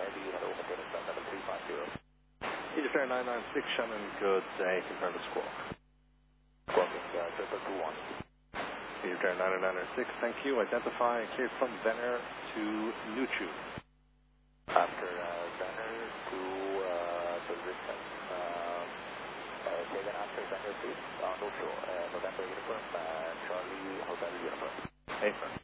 BRD, hello, maintenance flight level 350. Egypt Air 996, Shannon, good day, confirm the squawk. Squawking 2221. Egypt Air 996, thank you, identify and clear from Venner to Nuchu. After Venner to Brisbane. Say again after Venner please, Nuchu, November uniform, Charlie Hotel uniform. Affirm.